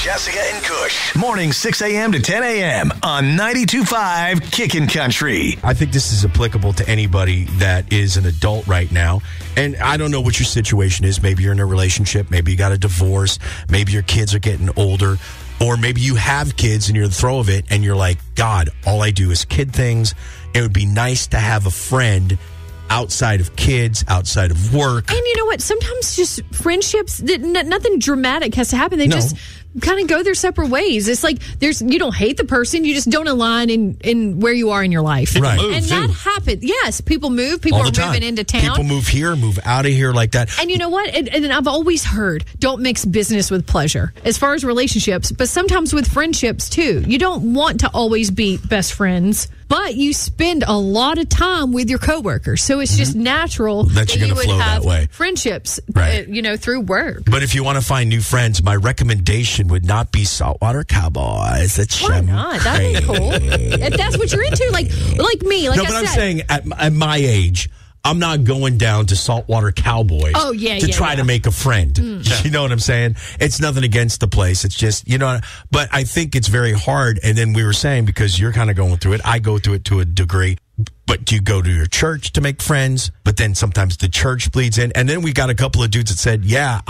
Jessica and Kush. Morning 6 a.m. to 10 a.m. on 92.5 Kickin' Country. I think this is applicable to anybody that is an adult right now. And I don't know what your situation is. Maybe you're in a relationship. Maybe you got a divorce. Maybe your kids are getting older. Or maybe you have kids and you're in the throw of it and you're like, God, all I do is kid things. It would be nice to have a friend outside of kids, outside of work. And you know what? Sometimes just friendships, nothing dramatic has to happen. They just kind of go their separate ways. It's like you don't hate the person, you just don't align in where you are in your life. Right. And that happens. Yes, people move. People are moving into town. People move here, move out of here like that. And you know what? And I've always heard, don't mix business with pleasure as far as relationships, but sometimes with friendships too. You don't want to always be best friends, but you spend a lot of time with your coworkers. So it's just natural that you're you would flow have that way. Friendships, right. Through work. But if you want to find new friends, my recommendation would not be Saltwater Cowboys. Why not? That'd be cool. If that's what you're into, like me, like I said. I'm saying at my age, I'm not going down to Saltwater Cowboys to try to make a friend. You know what I'm saying? It's nothing against the place. It's just, but I think it's very hard. And then we were saying, because you're kind of going through it, I go through it to a degree. But you go to your church to make friends, but then sometimes the church bleeds in. And then we got a couple of dudes that said,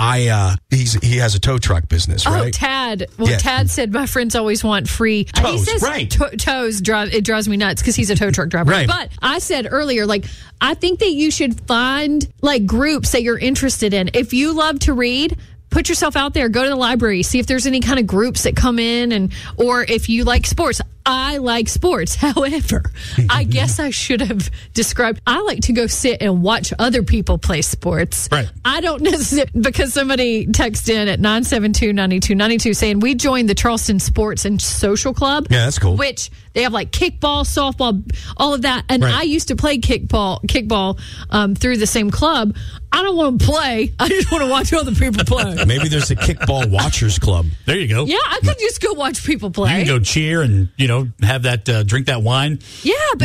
he has a tow truck business, right? Oh, Tad. Well, Tad said, my friends always want free tows. He says right. Tows. It drives me nuts because he's a tow truck driver. Right. But I said earlier, I think that you should find groups that you're interested in. If you love to read, put yourself out there, go to the library, see if there's any kind of groups that come in, or if you like sports. I like sports. However, I guess I should have described, I like to go sit and watch other people play sports. Right. I don't necessarily, because somebody texted in at 972-9292 saying we joined the Charleston Sports and Social Club. Yeah, that's cool. Which they have kickball, softball, all of that. And I used to play kickball through the same club. I don't want to play. I just want to watch other people play. Maybe there's a kickball watchers club. There you go. Yeah, I could just go watch people play. You can go cheer and, have that, drink that wine. Yeah, but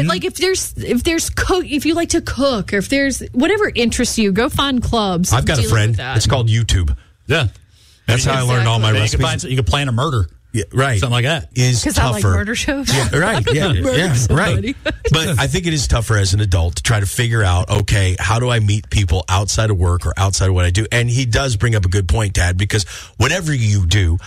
if you like to cook, or if there's whatever interests you, go find clubs. I've got a friend. It's called YouTube. Yeah. That's how I learned all my recipes. You can plan a murder. Yeah, right. Something like that. Is tougher. I like murder shows. Yeah, right. Yeah, right. But I think it is tougher as an adult to try to figure out, okay, how do I meet people outside of work or outside of what I do? And he does bring up a good point, Dad, because whatever you do,